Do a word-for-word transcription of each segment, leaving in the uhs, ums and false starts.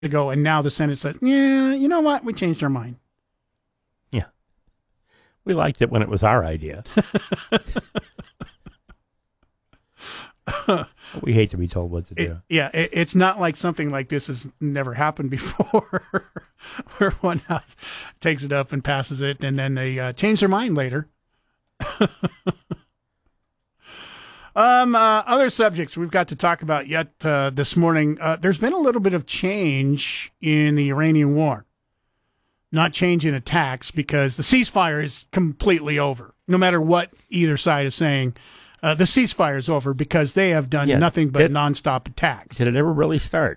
ago, and now the Senate said, yeah, you know what? We changed our mind. Yeah. We liked it when it was our idea. We hate to be told what to do. It, yeah, it, it's not like something like this has never happened before, where one house takes it up and passes it, and then they uh, change their mind later. um, uh, other subjects we've got to talk about yet uh, this morning. Uh, there's been a little bit of change in the Iranian war. Not change in attacks, because the ceasefire is completely over. No matter what either side is saying, uh, the ceasefire is over because they have done yeah, nothing but did, nonstop attacks. Did it ever really start?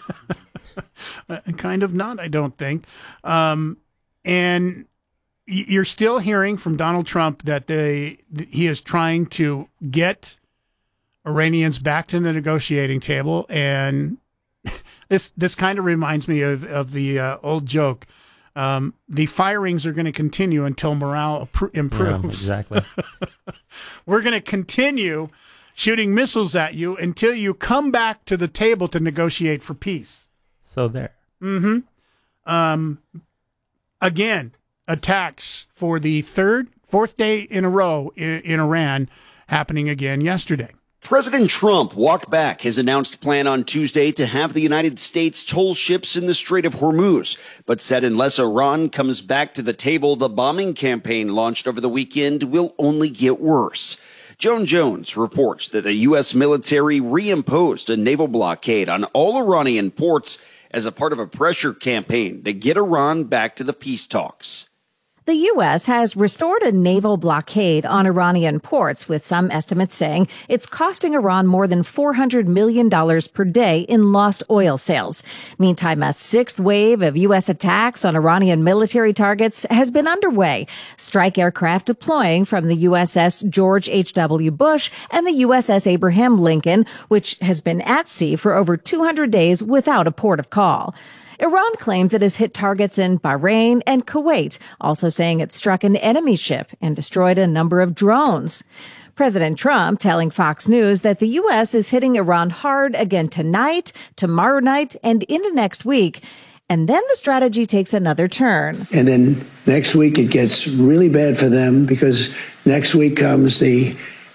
uh, kind of not, I don't think. Um, and you're still hearing from Donald Trump that they he is trying to get Iranians back to the negotiating table. And this this kind of reminds me of, of the uh, old joke. Um, the firings are going to continue until morale appro- improves. Yeah, exactly. We're going to continue shooting missiles at you until you come back to the table to negotiate for peace. So there. Mm-hmm. Um, again, attacks for the third, fourth day in a row in, in Iran happening again yesterday. President Trump walked back his announced plan on Tuesday to have the United States toll ships in the Strait of Hormuz, but said unless Iran comes back to the table, the bombing campaign launched over the weekend will only get worse. Joan Jones reports that the U S military reimposed a naval blockade on all Iranian ports as a part of a pressure campaign to get Iran back to the peace talks. The U S has restored a naval blockade on Iranian ports, with some estimates saying it's costing Iran more than four hundred million dollars per day in lost oil sales. Meantime, a sixth wave of U S attacks on Iranian military targets has been underway. Strike aircraft deploying from the U S S George H W. Bush and the U S S Abraham Lincoln, which has been at sea for over two hundred days without a port of call. Iran claims it has hit targets in Bahrain and Kuwait, also saying it struck an enemy ship and destroyed a number of drones. President Trump telling Fox News that the U S is hitting Iran hard again tonight, tomorrow night, and into next week. And then the strategy takes another turn. And then next week it gets really bad for them, because next week comes the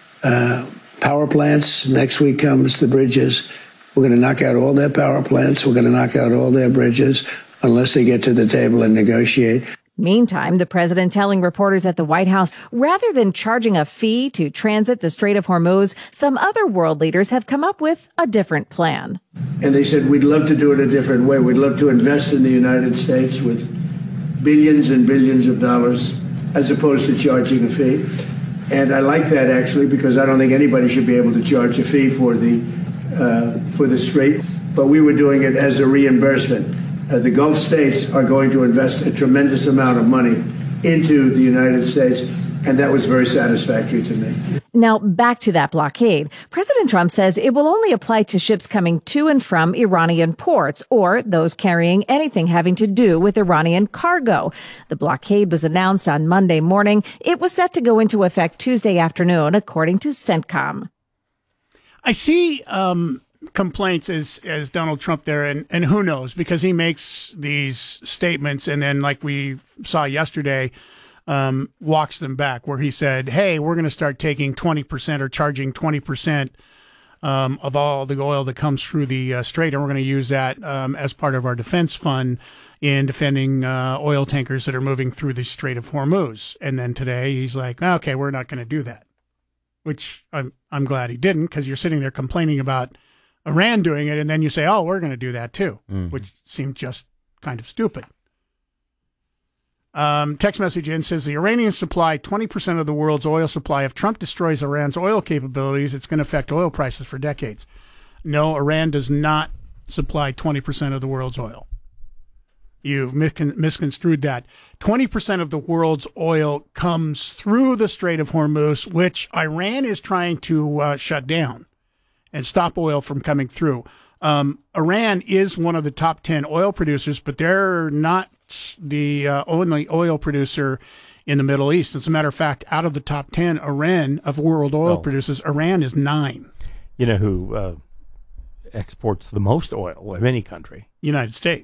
uh, power plants, next week comes the bridges. We're going to knock out all their power plants. We're going to knock out all their bridges unless they get to the table and negotiate. Meantime, the president telling reporters at the White House, rather than charging a fee to transit the Strait of Hormuz, some other world leaders have come up with a different plan. And they said, we'd love to do it a different way. We'd love to invest in the United States with billions and billions of dollars as opposed to charging a fee. And I like that, actually, because I don't think anybody should be able to charge a fee for the Uh, for the strait, but we were doing it as a reimbursement. Uh, the Gulf states are going to invest a tremendous amount of money into the United States, and that was very satisfactory to me. Now, back to that blockade. President Trump says it will only apply to ships coming to and from Iranian ports, or those carrying anything having to do with Iranian cargo. The blockade was announced on Monday morning. It was set to go into effect Tuesday afternoon, according to CENTCOM. I see um, complaints as, as Donald Trump there, and, and who knows, because he makes these statements and then, like we saw yesterday, um, walks them back, where he said, hey, we're going to start taking twenty percent or charging twenty percent um, of all the oil that comes through the uh, strait, and we're going to use that um, as part of our defense fund in defending uh, oil tankers that are moving through the Strait of Hormuz. And then today he's like, okay, we're not going to do that. Which I'm I'm glad he didn't, because you're sitting there complaining about Iran doing it, and then you say, oh, we're going to do that too, mm-hmm. which seemed just kind of stupid. Um, text message in says, the Iranians supply twenty percent of the world's oil supply. If Trump destroys Iran's oil capabilities, it's going to affect oil prices for decades. No, Iran does not supply twenty percent of the world's oil. You've misconstrued that. twenty percent of the world's oil comes through the Strait of Hormuz, which Iran is trying to uh, shut down and stop oil from coming through. Um, Iran is one of the top ten oil producers, but they're not the uh, only oil producer in the Middle East. As a matter of fact, out of the top ten, Iran, of world oil oh. producers, Iran is nine. You know who uh, exports the most oil of any country? United States.